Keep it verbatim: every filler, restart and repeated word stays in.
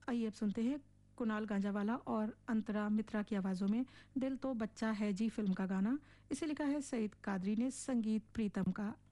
आइए अब सुनते हैं कुणाल गांजावाला और अंतरा मित्रा की आवाजों में दिल तो बच्चा है जी फिल्म का गाना। इसे लिखा है सईद कादरी ने, संगीत प्रीतम का।